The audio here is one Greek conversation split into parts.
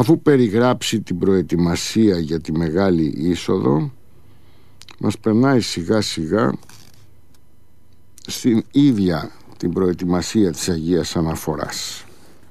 Αφού περιγράψει την προετοιμασία για τη Μεγάλη Είσοδο, μας περνάει σιγά σιγά στην ίδια την προετοιμασία της Αγίας Αναφοράς.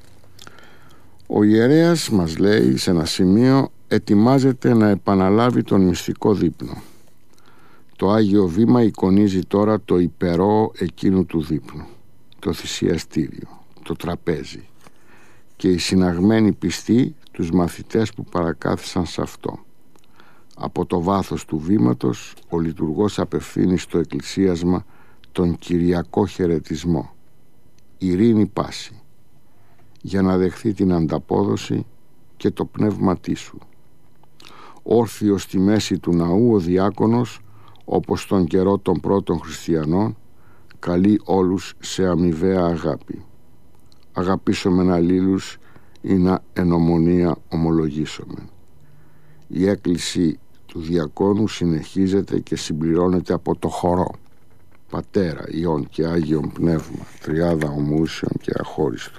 Ο ιερέας μας λέει σε ένα σημείο, ετοιμάζεται να επαναλάβει τον μυστικό δείπνο. Το Άγιο Βήμα εικονίζει τώρα το υπερό εκείνου του δείπνου, το θυσιαστήριο, το τραπέζι και οι συναγμένοι πιστοί, τους μαθητές που παρακάθισαν σε αυτό. Από το βάθος του βήματος ο λειτουργός απευθύνει στο εκκλησίασμα τον κυριακό χαιρετισμό, ειρήνη πάση, για να δεχθεί την ανταπόδοση και το πνεύμα σου. Όρθιος στη μέση του ναού ο διάκονος, όπως στον καιρό των πρώτων χριστιανών, καλεί όλους σε αμοιβαία αγάπη. Αγαπήσομεν αλλήλους ή να εν ομονία ομολογήσομεν. Η έκκληση του διακόνου συνεχίζεται και συμπληρώνεται από το χορό. Πατέρα, Υιόν και Άγιον Πνεύμα, τριάδα ομοούσιον και αχώριστον.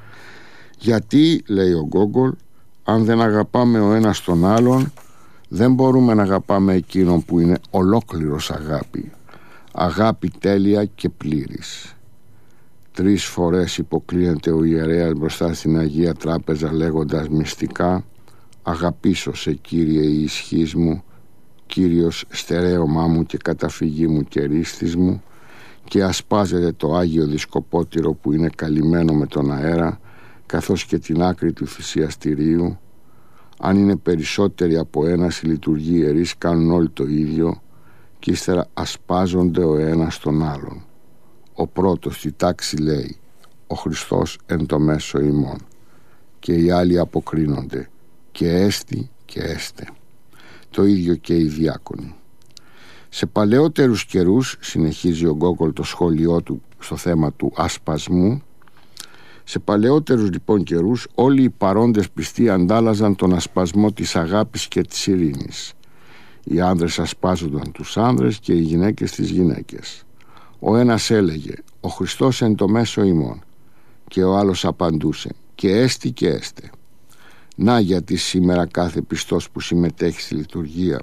Γιατί, λέει ο Γκόγκολ, αν δεν αγαπάμε ο ένας τον άλλον, δεν μπορούμε να αγαπάμε εκείνον που είναι ολόκληρος αγάπη, αγάπη τέλεια και πλήρης. 3 φορές υποκλίνεται ο ιερέας μπροστά στην Αγία Τράπεζα λέγοντας μυστικά, αγαπήσω σε Κύριε η ισχύς μου, Κύριος στερέωμά μου και καταφυγή μου και ρίστης μου, και ασπάζεται το Άγιο Δισκοπότηρο που είναι καλυμμένο με τον αέρα, καθώς και την άκρη του θυσιαστηρίου. Αν είναι περισσότεροι από ένας, οι λειτουργοί ιερείς κάνουν όλοι το ίδιο και ύστερα ασπάζονται ο ένας τον άλλον. Ο πρώτος στη τάξη λέει «Ο Χριστός εν το μέσο ημών» και οι άλλοι αποκρίνονται «Και έστι και έστε». Το ίδιο και οι διάκονοι. Σε παλαιότερους καιρούς, συνεχίζει ο Γκόγκολ το σχόλιο του στο θέμα του ασπασμού, σε παλαιότερους λοιπόν καιρούς όλοι οι παρόντες πιστοί αντάλλαζαν τον ασπασμό της αγάπης και της ειρήνης. Οι άνδρες ασπάζονταν τους άνδρες και οι γυναίκες τις γυναίκες. Ο ένας έλεγε «Ο Χριστός εν το μέσο ημών» και ο άλλος απαντούσε «Και έστι και έστε». Να γιατί σήμερα κάθε πιστός που συμμετέχει στη λειτουργία,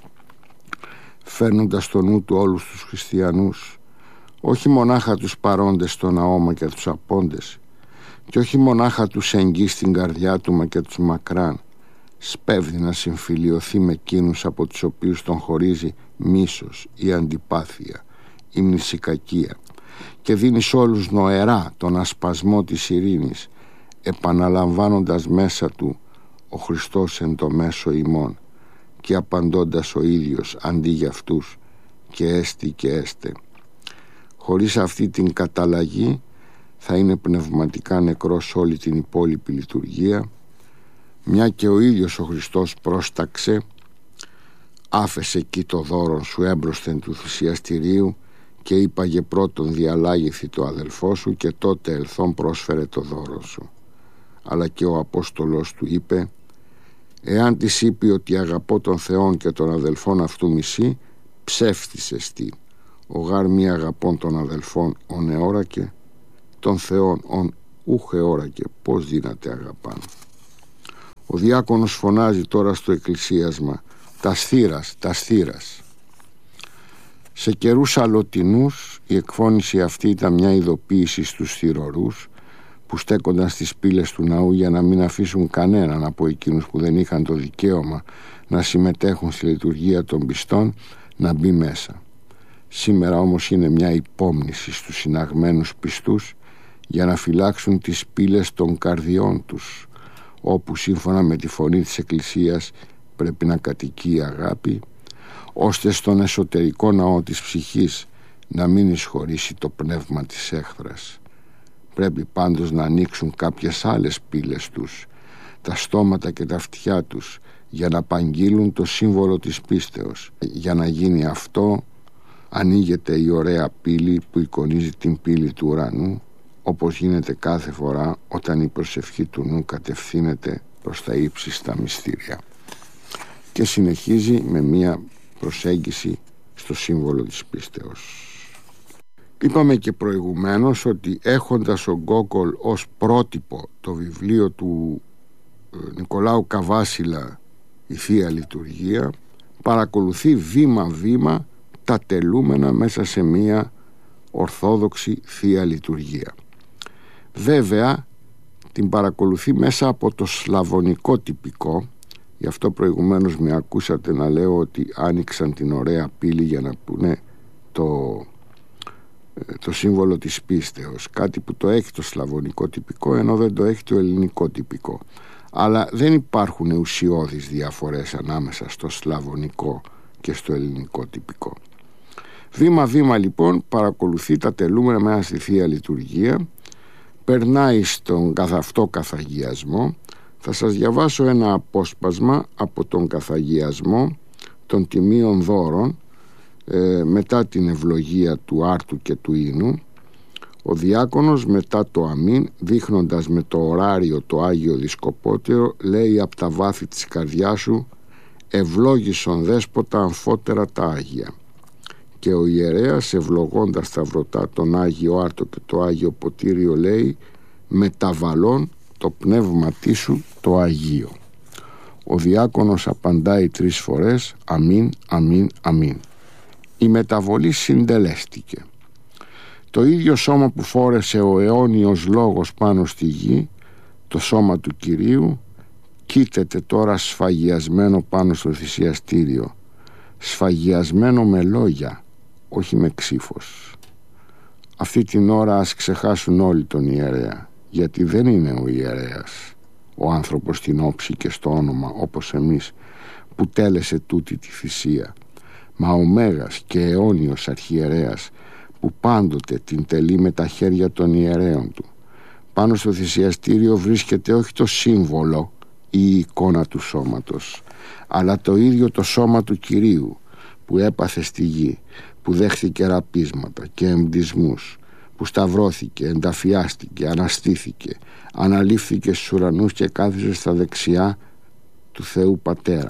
φέρνοντας στο νου του όλους τους χριστιανούς, όχι μονάχα τους παρόντες στο ναό μα και τους απόντες, και όχι μονάχα τους εγγύς στην καρδιά του μα και τους μακράν, σπέβδει να συμφιλιωθεί με εκείνους από τους οποίους τον χωρίζει μίσος ή αντιπάθεια ή μνησικακία, και δίνει σε όλους νοερά τον ασπασμό της ειρήνης, επαναλαμβάνοντας μέσα του «Ο Χριστός εν το μέσο ημών» και απαντώντας ο ίδιος αντί για αυτούς «Και έστι και έστε». Χωρίς αυτή την καταλλαγή θα είναι πνευματικά νεκρός όλη την υπόλοιπη λειτουργία, μια και ο ίδιος ο Χριστός πρόσταξε, άφεσε εκεί το δώρον σου έμπροσθεν του θυσιαστηρίου και είπαγε πρώτον διαλάγηθη το αδελφό σου και τότε ελθόν πρόσφερε το δώρο σου. Αλλά και ο Απόστολος του είπε, εάν της είπε ότι αγαπώ τον Θεόν και τον αδελφόν αυτού μισή, ψεύτης εστί. Ο γάρ μη αγαπών των αδελφών ον εώρακε, τον Θεόν ον ούχ εώρακε, πώς δύναται αγαπάν. Ο διάκονος φωνάζει τώρα στο εκκλησίασμα, τας θύρας, τας θύρας. Σε καιρούς αλλοτινούς η εκφώνηση αυτή ήταν μια ειδοποίηση στους θυρωρούς που στέκονταν στις πύλες του ναού για να μην αφήσουν κανέναν από εκείνους που δεν είχαν το δικαίωμα να συμμετέχουν στη λειτουργία των πιστών να μπει μέσα. Σήμερα όμως είναι μια υπόμνηση στους συναγμένους πιστούς για να φυλάξουν τις πύλες των καρδιών τους, όπου σύμφωνα με τη φωνή της Εκκλησίας πρέπει να κατοικεί η αγάπη, ώστε στον εσωτερικό ναό της ψυχής να μην εισχωρήσει το πνεύμα της έχθρας. Πρέπει πάντως να ανοίξουν κάποιες άλλες πύλες τους, τα στόματα και τα αυτιά τους, για να απαγγείλουν το σύμβολο της πίστεως. Για να γίνει αυτό ανοίγεται η ωραία πύλη που εικονίζει την πύλη του ουρανού, όπως γίνεται κάθε φορά όταν η προσευχή του νου κατευθύνεται προς τα ύψιστα μυστήρια. Και συνεχίζει με μία προσέγγιση στο σύμβολο της πίστεως. Είπαμε και προηγουμένως ότι έχοντας ο Γκόγκολ ως πρότυπο το βιβλίο του Νικολάου Καβάσιλα η Θεία Λειτουργία παρακολουθεί βήμα-βήμα τα τελούμενα μέσα σε μία ορθόδοξη Θεία Λειτουργία. Βέβαια την παρακολουθεί μέσα από το σλαβωνικό τυπικό. Γι' αυτό προηγουμένως με ακούσατε να λέω ότι άνοιξαν την ωραία πύλη για να πούνε το σύμβολο της πίστεως, κάτι που το έχει το σλαβωνικό τυπικό ενώ δεν το έχει το ελληνικό τυπικό. Αλλά δεν υπάρχουν ουσιώδεις διαφορές ανάμεσα στο σλαβωνικό και στο ελληνικό τυπικό. Βήμα-βήμα λοιπόν παρακολουθεί τα τελούμενα μέσα στη Θεία Λειτουργία, περνάει στον καθαυτό καθαγιασμό. Θα σας διαβάσω ένα απόσπασμα από τον καθαγιασμό των τιμίων δώρων μετά την ευλογία του άρτου και του ίνου. Ο διάκονος μετά το αμήν, δείχνοντας με το ωράριο το Άγιο Δισκοπότερο, λέει από τα βάθη της καρδιάς σου «Ευλόγησον δέσποτα αμφότερα τα Άγια». Και ο ιερέας ευλογώντας τα βρωτά τον Άγιο Άρτο και το Άγιο Ποτήριο λέει «Μεταβαλών το πνεύματί σου το Αγίο». Ο διάκονος απαντάει 3 φορές «Αμήν, αμήν, αμήν». Η μεταβολή συντελέστηκε. Το ίδιο σώμα που φόρεσε ο αιώνιος λόγος πάνω στη γη, το σώμα του Κυρίου, κοίταται τώρα σφαγιασμένο πάνω στο θυσιαστήριο, σφαγιασμένο με λόγια, όχι με ξύφος. Αυτή την ώρα ας ξεχάσουν όλοι τον ιερέα, γιατί δεν είναι ο ιερέας ο άνθρωπος στην όψη και στο όνομα όπως εμείς που τέλεσε τούτη τη θυσία, μα ο Μέγας και αιώνιος αρχιερέας που πάντοτε την τελεί με τα χέρια των ιερέων του. Πάνω στο θυσιαστήριο βρίσκεται όχι το σύμβολο ή η εικόνα του σώματος, αλλά το ίδιο το σώμα του Κυρίου που έπαθε στη γη, που δέχθηκε ραπίσματα και εμπτισμούς, που σταυρώθηκε, ενταφιάστηκε, αναστήθηκε, αναλήφθηκε στους ουρανούς και κάθισε στα δεξιά του Θεού Πατέρα.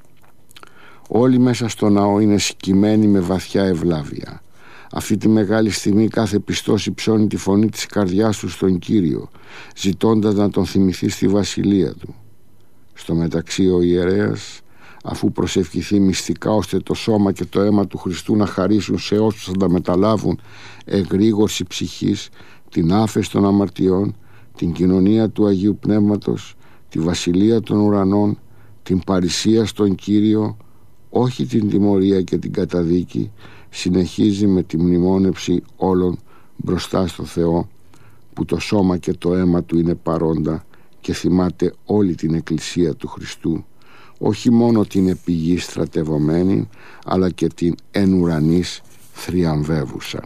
Όλοι μέσα στο ναό είναι σκυμμένοι με βαθιά ευλάβεια. Αυτή τη μεγάλη στιγμή κάθε πιστός υψώνει τη φωνή της καρδιάς του στον Κύριο, ζητώντας να τον θυμηθεί στη βασιλεία του. Στο μεταξύ ο ιερέας, αφού προσευχηθεί μυστικά ώστε το σώμα και το αίμα του Χριστού να χαρίσουν σε όσους θα τα μεταλάβουν εγρήγορση ψυχής, την άφεση των αμαρτιών, την κοινωνία του Αγίου Πνεύματος, τη βασιλεία των ουρανών, την παρησία στον Κύριο, όχι την τιμωρία και την καταδίκη, συνεχίζει με τη μνημόνευση όλων μπροστά στο Θεό, που το σώμα και το αίμα του είναι παρόντα και θυμάται όλη την Εκκλησία του Χριστού, όχι μόνο την επιγή στρατευωμένη, αλλά και την εν ουρανής θριαμβεύουσα.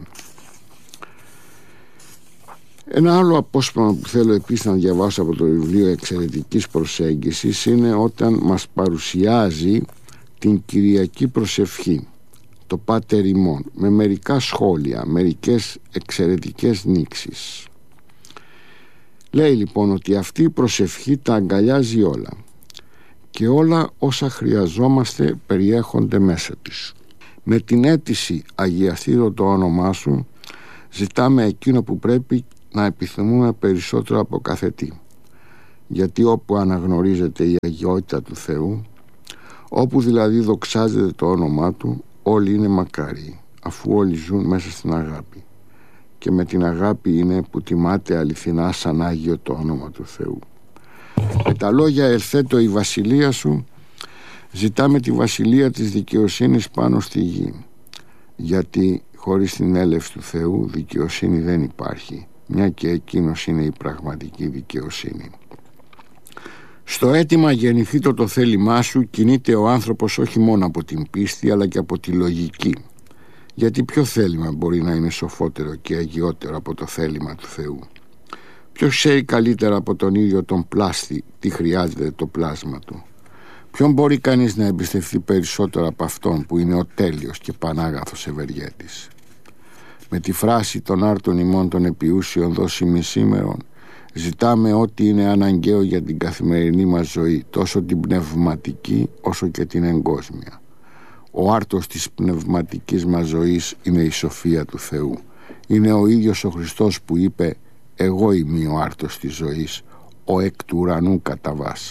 Ένα άλλο απόσπασμα που θέλω επίσης να διαβάσω από το βιβλίο Εξαιρετικής Προσέγγισης είναι όταν μας παρουσιάζει την Κυριακή Προσευχή, το Πάτερ ημών, με μερικά σχόλια, μερικές εξαιρετικές νήξεις. Λέει λοιπόν ότι αυτή η προσευχή τα αγκαλιάζει όλα και όλα όσα χρειαζόμαστε περιέχονται μέσα της. Με την αίτηση «Αγιαστήτω το όνομά σου» ζητάμε εκείνο που πρέπει να επιθυμούμε περισσότερο από κάθε τι, γιατί όπου αναγνωρίζεται η αγιότητα του Θεού, όπου δηλαδή δοξάζεται το όνομά του, όλοι είναι μακάριοι, αφού όλοι ζουν μέσα στην αγάπη, και με την αγάπη είναι που τιμάται αληθινά σαν Άγιο το όνομα του Θεού. Με τα λόγια «Ελθέτω η βασιλεία σου» ζητάμε τη βασιλεία της δικαιοσύνης πάνω στη γη, γιατί χωρίς την έλευση του Θεού δικαιοσύνη δεν υπάρχει, μια και εκείνος είναι η πραγματική δικαιοσύνη. Στο αίτημα «Γεννηθήτω το θέλημά σου» κινείται ο άνθρωπος όχι μόνο από την πίστη αλλά και από τη λογική, γιατί ποιο θέλημα μπορεί να είναι σοφότερο και αγιότερο από το θέλημα του Θεού? Ποιος ξέρει καλύτερα από τον ίδιο τον πλάστη τι χρειάζεται το πλάσμα του? Ποιον μπορεί κανείς να εμπιστευτεί περισσότερο από αυτόν που είναι ο τέλειος και πανάγαθος ευεργέτης? Με τη φράση των άρτων ημών των επιούσιων δώσιμη σήμερον ζητάμε ό,τι είναι αναγκαίο για την καθημερινή μας ζωή, τόσο την πνευματική όσο και την εγκόσμια. Ο άρτος της πνευματικής μας ζωής είναι η σοφία του Θεού. Είναι ο ίδιος ο Χριστός που είπε «Εγώ είμαι ο άρτος της ζωής, ο εκ του ουρανού κατά βάς».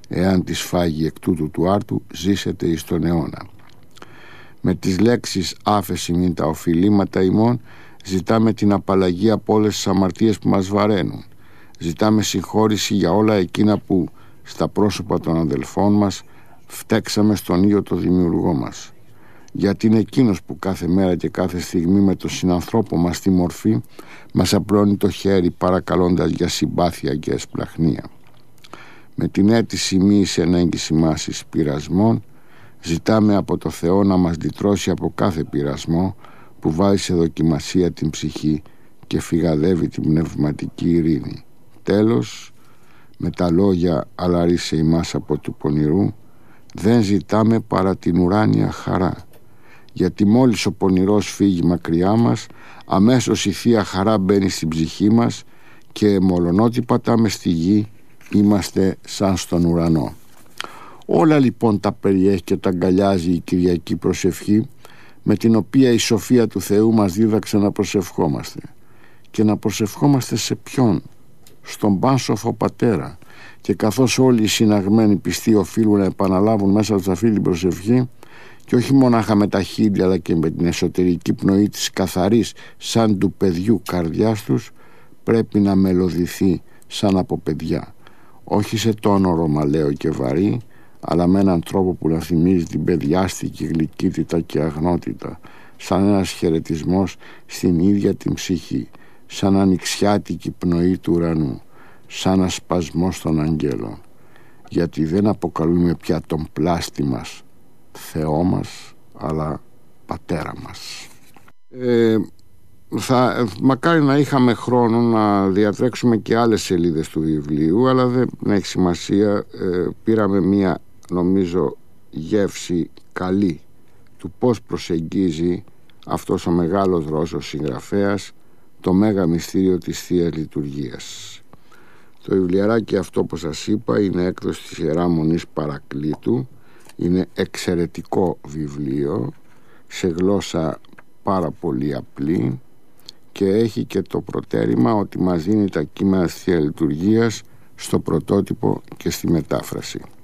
εάν της φάγει εκ τούτου του άρτου, ζήσετε εις τον αιώνα. Με τις λέξεις άφεση μην τα οφειλήματα ημών, ζητάμε την απαλλαγή από όλες τις αμαρτίες που μας βαραίνουν. Ζητάμε συγχώρηση για όλα εκείνα που στα πρόσωπα των αδελφών μας φταίξαμε στον ίδιο το δημιουργό μας. Γιατί είναι εκείνος που κάθε μέρα και κάθε στιγμή με τον συνανθρώπο μας στη μορφή μας απλώνει το χέρι παρακαλώντας για συμπάθεια και εσπλαχνία. Με την αίτηση μη εις ενέγγιση μας εις πειρασμών, ζητάμε από το Θεό να μας λυτρώσει από κάθε πειρασμό που βάζει σε δοκιμασία την ψυχή και φυγαδεύει την πνευματική ειρήνη. Τέλος, με τα λόγια «αλαρίσε ημάς από του πονηρού», δεν ζητάμε παρά την ουράνια χαρά, γιατί μόλις ο πονηρός φύγει μακριά μας, αμέσως η Θεία Χαρά μπαίνει στην ψυχή μας και μολονότι πατάμε στη γη, είμαστε σαν στον ουρανό. Όλα λοιπόν τα περιέχει και τα αγκαλιάζει η Κυριακή προσευχή, με την οποία η σοφία του Θεού μας δίδαξε να προσευχόμαστε. Και να προσευχόμαστε σε ποιον? Στον πάνσοφο Πατέρα. Και καθώς όλοι οι συναγμένοι πιστοί οφείλουν να επαναλάβουν μέσα τους αυτή την προσευχή, και όχι μονάχα με τα χείλη αλλά και με την εσωτερική πνοή της καθαρής σαν του παιδιού καρδιάς τους, πρέπει να μελωδηθεί σαν από παιδιά, όχι σε τόνο ρωμαλαίο και βαρύ, αλλά με έναν τρόπο που να θυμίζει την παιδιάστικη γλυκύτητα και αγνότητα, σαν ένας χαιρετισμός στην ίδια την ψυχή, σαν ανοιξιάτικη πνοή του ουρανού, σαν ένα σπασμός των αγγέλων. Γιατί δεν αποκαλούμε πια τον πλάστη μας Θεό μας, αλλά Πατέρα μας. Μακάρι να είχαμε χρόνο να διατρέξουμε και άλλες σελίδες του βιβλίου, αλλά δεν έχει σημασία. Πήραμε μία, νομίζω, γεύση καλή του πώς προσεγγίζει αυτός ο μεγάλος Ρώσος συγγραφέας το μέγα μυστήριο της Θείας Λειτουργίας. Το βιβλιαράκι αυτό, όπως σας είπα, είναι έκδοση της Ιερά Μονής Παρακλήτου. Είναι εξαιρετικό βιβλίο, σε γλώσσα πάρα πολύ απλή, και έχει και το προτέρημα ότι μας δίνει τα κείμενα της Θείας Λειτουργίας στο πρωτότυπο και στη μετάφραση.